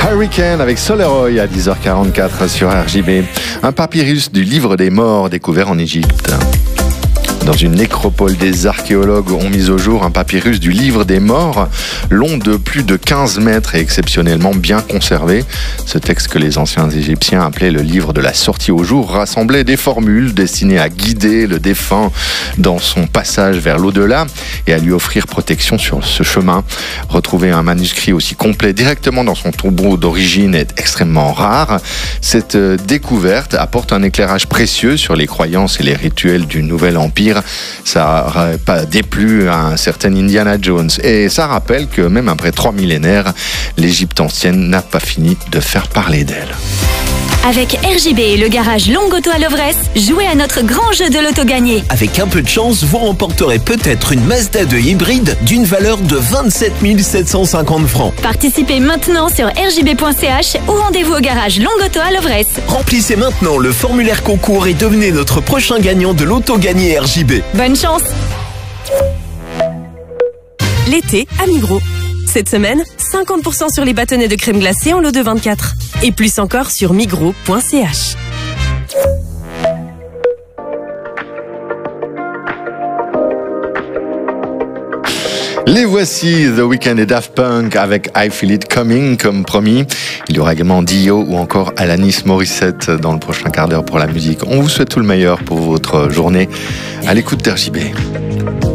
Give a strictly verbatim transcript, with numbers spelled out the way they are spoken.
Hurricane avec Soleroy à dix heures quarante-quatre sur R J B. Un papyrus du livre des morts découvert en Égypte. Dans une nécropole, des archéologues ont mis au jour un papyrus du livre des morts, long de plus de quinze mètres et exceptionnellement bien conservé. Ce texte que les anciens Égyptiens appelaient le livre de la sortie au jour rassemblait des formules destinées à guider le défunt dans son passage vers l'au-delà et à lui offrir protection sur ce chemin. Retrouver un manuscrit aussi complet directement dans son tombeau d'origine est extrêmement rare. Cette découverte apporte un éclairage précieux sur les croyances et les rituels du Nouvel Empire. Ça n'aurait pas déplu à un certain Indiana Jones. Et ça rappelle que même après trois millénaires, l'Égypte ancienne n'a pas fini de faire parler d'elle. Avec R J B et le garage Longoto à Lovres, jouez à notre grand jeu de loto gagné. Avec un peu de chance, vous remporterez peut-être une Mazda deux hybride d'une valeur de vingt-sept mille sept cent cinquante francs. Participez maintenant sur r j b point c h ou rendez-vous au garage Longoto à Lovres. Remplissez maintenant le formulaire concours et devenez notre prochain gagnant de loto gagné R J B. Bonne chance. L'été à Migros. Cette semaine, cinquante pour cent sur les bâtonnets de crème glacée en lot de vingt-quatre. Et plus encore sur migros point c h. Les voici, The Weeknd et Daft Punk avec I Feel It Coming, comme promis. Il y aura également Dio ou encore Alanis Morissette dans le prochain quart d'heure pour la musique. On vous souhaite tout le meilleur pour votre journée à l'écoute d'R J B.